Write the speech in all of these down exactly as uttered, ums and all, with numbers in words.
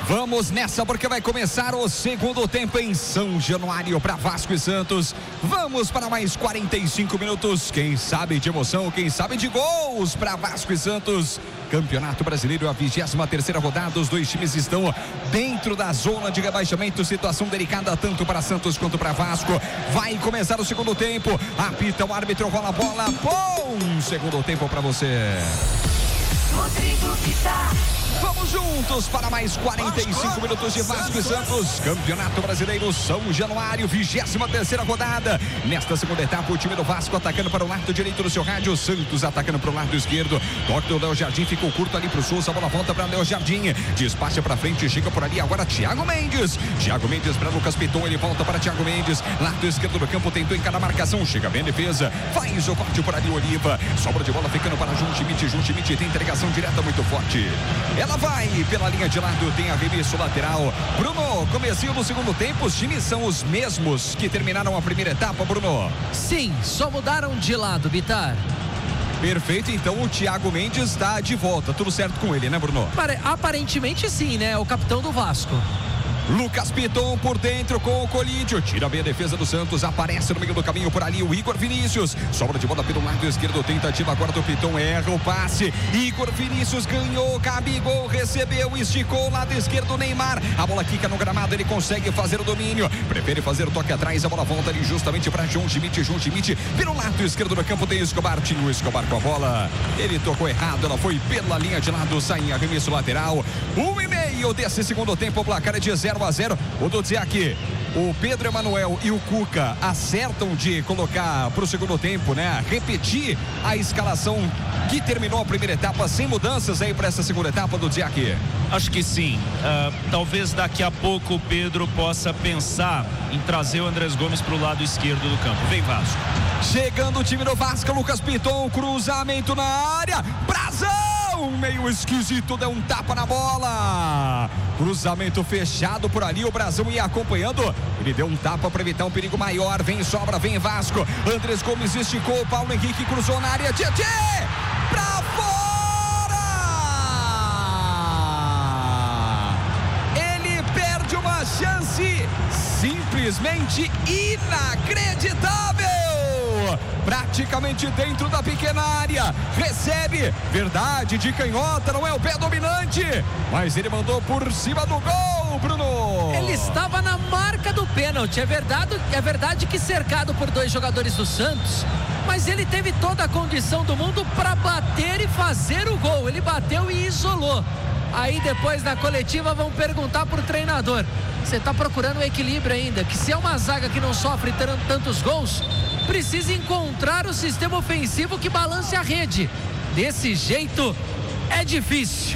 Vamos nessa porque vai começar o segundo tempo em São Januário para Vasco e Santos. Vamos para mais quarenta e cinco minutos, quem sabe de emoção, quem sabe de gols para Vasco e Santos. Campeonato Brasileiro, a vigésima terceira rodada, os dois times estão dentro da zona de rebaixamento, situação delicada tanto para Santos quanto para Vasco. Vai começar o segundo tempo, apita o árbitro, rola a bola, bom segundo tempo para você. Rodrigo Vitar. Vamos juntos para mais quarenta e cinco minutos de Vasco e Santos. Campeonato Brasileiro São Januário, vigésima terceira rodada. Nesta segunda etapa, o time do Vasco atacando para o lado direito do seu rádio. Santos atacando para o lado esquerdo. Toque do Léo Jardim, ficou curto ali para o Souza. A bola volta para Léo Jardim. Despacha para frente, chega por ali agora Thiago Mendes. Thiago Mendes para Lucas Piton, ele volta para Thiago Mendes. Lado esquerdo do campo, tentou em cada marcação. Chega bem a defesa, faz o corte por ali Oliva. Sobra de bola ficando para João Schmidt. João Schmidt tem entregação direta muito forte. Ela vai pela linha de lado, tem arremesso lateral. Bruno, comecinho do segundo tempo, os times são os mesmos que terminaram a primeira etapa, Bruno? Sim, só mudaram de lado, Vitar. Perfeito, então o Thiago Mendes está de volta, tudo certo com ele, né, Bruno? Aparentemente sim, né, o capitão do Vasco. Lucas Piton por dentro com o Colídio, tira bem a defesa do Santos, aparece no meio do caminho por ali o Igor Vinícius, sobra de bola pelo lado esquerdo, tentativa agora do Piton, erra o passe, Igor Vinícius ganhou, Gabigol recebeu, esticou, lado esquerdo Neymar, a bola quica no gramado, ele consegue fazer o domínio, prefere fazer o toque atrás, a bola volta ali justamente para João Schmidt, João Schmidt pelo lado esquerdo do campo, tem Escobar, tinha o Escobar com a bola, ele tocou errado, ela foi pela linha de lado, sai em arremesso lateral, um e meio desse segundo tempo, o placar é de zero a zero. O do dizer aqui, o Pedro Emanuel e o Cuca acertam de colocar para o segundo tempo, né? Repetir a escalação que terminou a primeira etapa sem mudanças aí para essa segunda etapa do dizer aqui. Acho que sim. Uh, talvez daqui a pouco o Pedro possa pensar em trazer o Andrés Gomes para o lado esquerdo do campo. Vem Vasco. Chegando o time do Vasco, Lucas Piton, cruzamento na área, Brazão! Meio esquisito, deu um tapa na bola, cruzamento fechado por ali, o Brasil ia acompanhando, ele deu um tapa para evitar um perigo maior, vem sobra, vem Vasco, Andrés Gomes esticou, Paulo Henrique cruzou na área, Tietê, pra fora, ele perde uma chance simplesmente inacreditável, praticamente dentro da pequena área, recebe, verdade, de canhota, não é o pé dominante, mas ele mandou por cima do gol, Bruno. Ele estava na marca do pênalti, é verdade, é verdade que cercado por dois jogadores do Santos, mas ele teve toda a condição do mundo para bater e fazer o gol, ele bateu e isolou. Aí depois na coletiva vão perguntar pro treinador, você está procurando o equilíbrio ainda, que se é uma zaga que não sofre tantos gols, precisa encontrar o sistema ofensivo que balance a rede. Desse jeito é difícil.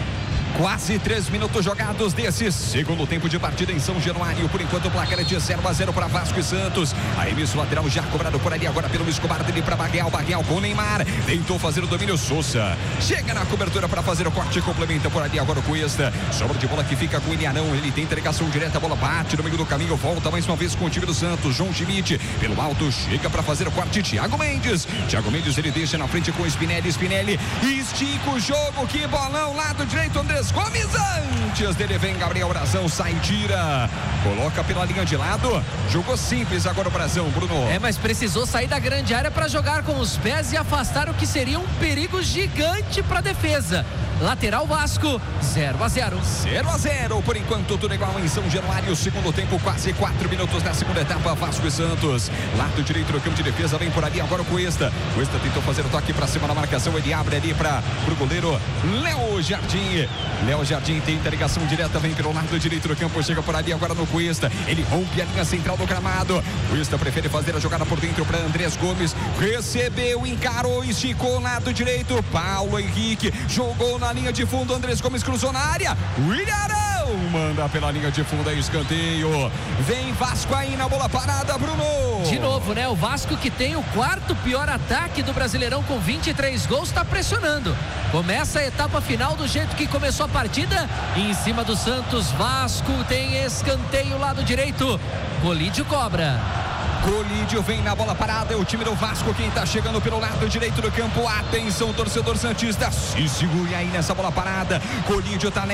Quase três minutos jogados desse segundo tempo de partida em São Januário. Por enquanto o placar é de zero a zero para Vasco e Santos. Arremesso lateral já cobrado por ali agora pelo Escobar, dele para Baguel, Baguel com o Neymar. Tentou fazer o domínio, Souza chega na cobertura para fazer o corte, complementa por ali agora o Cuesta. Sobra de bola que fica com o Ilharão, ele tem entregação direta, a bola bate no meio do caminho, volta mais uma vez com o time do Santos. João Schmidt pelo alto, chega para fazer o corte, Thiago Mendes. Thiago Mendes ele deixa na frente com o Spinelli, Spinelli estica o jogo, que bolão, lado direito, Andrés Gomes, antes dele vem Gabriel Brazão, sai e tira, coloca pela linha de lado, jogou simples agora o Brazão, Bruno. É, mas precisou sair da grande área para jogar com os pés e afastar o que seria um perigo gigante para a defesa. Lateral Vasco, zero a zero. zero a zero, por enquanto tudo igual em São Januário, segundo tempo, quase quatro minutos da segunda etapa, Vasco e Santos. Lado direito do campo de defesa, vem por ali agora o Cuesta. Cuesta tentou fazer o toque para cima da marcação, ele abre ali para o goleiro Léo Jardim. Léo Jardim tem interligação direta, vem pelo lado direito do campo, chega por ali agora no Cuesta. Ele rompe a linha central do gramado. Cuesta prefere fazer a jogada por dentro para Andrés Gomes. Recebeu, encarou, esticou lado direito. Paulo Henrique jogou na linha de fundo, Andrés Gomes cruzou na área, Ilharão manda pela linha de fundo, é escanteio, vem Vasco aí na bola parada, Bruno. De novo, né, o Vasco que tem o quarto pior ataque do Brasileirão com vinte e três gols, está pressionando, começa a etapa final do jeito que começou a partida, em cima do Santos, Vasco tem escanteio lado direito, Colídio cobra. Colídio vem na bola parada, é o time do Vasco quem tá chegando pelo lado direito do campo. Atenção, torcedor santista, se segure aí nessa bola parada. Colídio tá